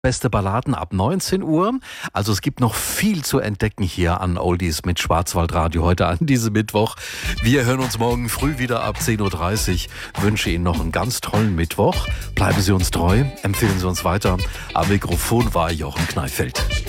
Beste Balladen ab 19 Uhr. Also es gibt noch viel zu entdecken hier an Oldies mit Schwarzwaldradio heute an diesem Mittwoch. Wir hören uns morgen früh wieder ab 10.30 Uhr. Wünsche Ihnen noch einen ganz tollen Mittwoch. Bleiben Sie uns treu, empfehlen Sie uns weiter. Am Mikrofon war Jochen Kneifeld.